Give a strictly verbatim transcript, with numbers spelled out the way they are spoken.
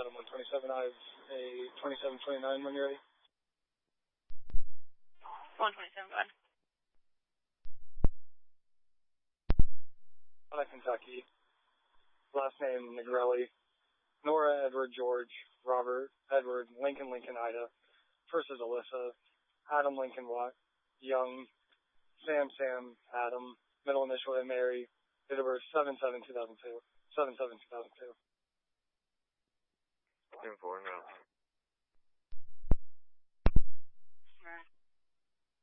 Adam one twenty-seven. I have a twenty-seven twenty-nine when you're ready. one twenty-seven, go ahead. Out of Kentucky. Last name Negrelli. Nora, Edward, George, Robert, Edward, Lincoln, Lincoln, Ida. First is Alyssa. Adam, Lincoln, Watt. Young. Sam, Sam, Adam. Middle initial, Mary. Date of birth seven seven two thousand two. seven seven two thousand two. ten four now. Right.